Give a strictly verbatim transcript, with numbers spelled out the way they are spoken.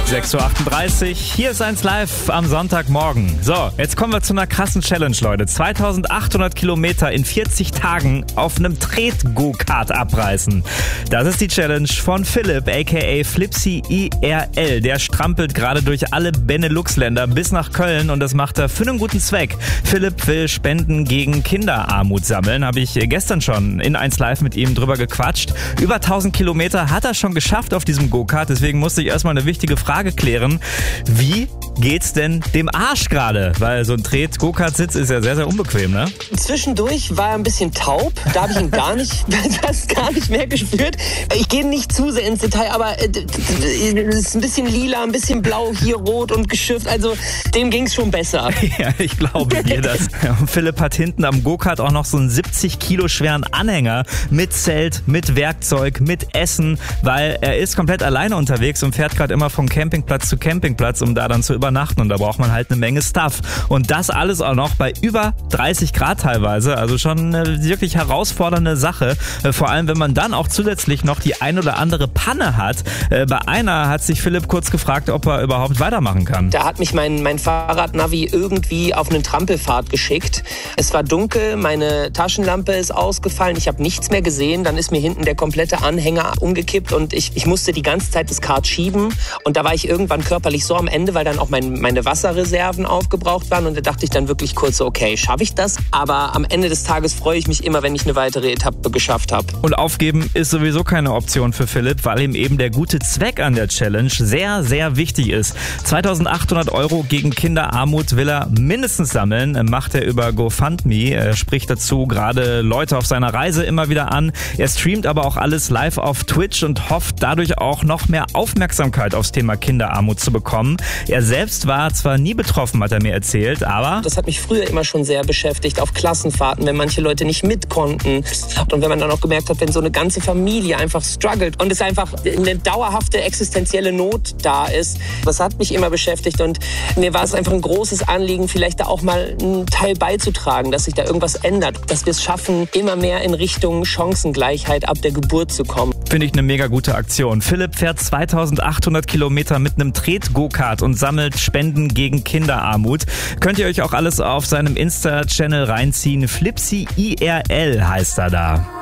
sechs Uhr achtunddreißig, hier ist eins live am Sonntagmorgen. So, jetzt kommen wir zu einer krassen Challenge, Leute. zweitausendachthundert Kilometer in vierzig Tagen auf einem Tret-Go-Kart abreißen. Das ist die Challenge von Philipp, aka Flipsy I R L. Der strampelt gerade durch alle Benelux-Länder bis nach Köln und das macht er für einen guten Zweck. Philipp will Spenden gegen Kinderarmut sammeln. Habe ich gestern schon in eins live mit ihm drüber gequatscht. Über tausend Kilometer hat er schon geschafft auf diesem Go-Kart. Deswegen musste ich erstmal eine wichtige Frage klären. Wie geht's denn dem Arsch gerade? Weil so ein Tret-Go-Kart-Sitz ist ja sehr, sehr unbequem, ne? Zwischendurch war er ein bisschen taub. Da habe ich ihn gar nicht, das gar nicht mehr gespürt. Ich gehe nicht zu sehr ins Detail, aber es ist ein bisschen lila, ein bisschen blau, hier rot und geschifft. Also dem ging's schon besser. Ja, ich glaube dir das. Und Philipp hat hinten am Go-Kart auch noch so einen siebzig Kilo schweren Anhänger mit Zelt, mit Werkzeug, mit Essen, weil er ist komplett alleine unterwegs und fährt gerade immer vom Campingplatz zu Campingplatz, um da dann zu übernachten. Und da braucht man halt eine Menge Stuff. Und das alles auch noch bei über dreißig Grad teilweise. Also schon eine wirklich herausfordernde Sache. Vor allem, wenn man dann auch zusätzlich noch die ein oder andere Panne hat. Bei einer hat sich Philipp kurz gefragt, ob er überhaupt weitermachen kann. Da hat mich mein, mein Fahrradnavi irgendwie auf einen Trampelpfad geschickt. Es war dunkel, meine Taschenlampe ist ausgefallen, ich habe nichts mehr gesehen. Dann ist mir hinten der komplette Anhänger umgekippt und ich, ich musste die ganze Zeit das Kart schieben. Und da war ich irgendwann körperlich so am Ende, weil dann auch mein, meine Wasserreserven aufgebraucht waren. Und da dachte ich dann wirklich kurz so, okay, schaffe ich das? Aber am Ende des Tages freue ich mich immer, wenn ich eine weitere Etappe geschafft habe. Und aufgeben ist sowieso keine Option für Philipp, weil ihm eben der gute Zweck an der Challenge sehr, sehr wichtig ist. zweitausendachthundert Euro gegen Kinderarmut will er mindestens sammeln, macht er über GoFundMe. Er spricht dazu gerade Leute auf seiner Reise immer wieder an. Er streamt aber auch alles live auf Twitch und hofft dadurch auch noch mehr Aufmerksamkeit aufs Thema Kinderarmut zu bekommen. Er selbst war zwar nie betroffen, hat er mir erzählt, aber... Das hat mich früher immer schon sehr beschäftigt, auf Klassenfahrten, wenn manche Leute nicht mit konnten. Und wenn man dann auch gemerkt hat, wenn so eine ganze Familie einfach struggelt und es einfach eine dauerhafte existenzielle Not da ist. Das hat mich immer beschäftigt und mir war es einfach ein großes Anliegen, vielleicht da auch mal einen Teil beizutragen, dass sich da irgendwas ändert, dass wir es schaffen, immer mehr in Richtung Chancengleichheit ab der Geburt zu kommen. Finde ich eine mega gute Aktion. Philipp fährt zweitausendachthundert Kilometer mit einem Tret-Go-Kart und sammelt Spenden gegen Kinderarmut. Könnt ihr euch auch alles auf seinem Insta-Channel reinziehen. Flipsy I R L heißt er da.